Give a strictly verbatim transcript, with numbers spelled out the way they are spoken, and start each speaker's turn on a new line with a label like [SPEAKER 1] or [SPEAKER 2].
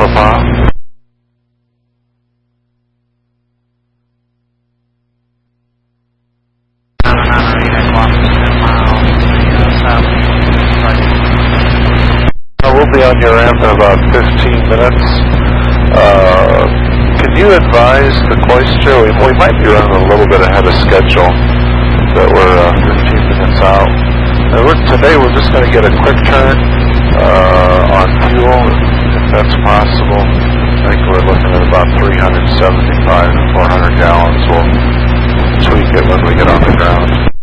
[SPEAKER 1] Papa. We'll be on your ramp in about fifteen minutes. Uh, can you advise the Cloister? We, we might be running a little bit ahead of schedule, that we're uh, fifteen minutes out. And we're, today we're just going to get a quick turn uh, on fuel, if that's possible. I think we're looking at about three seventy-five to four hundred gallons. We'll tweak it when we get on the ground.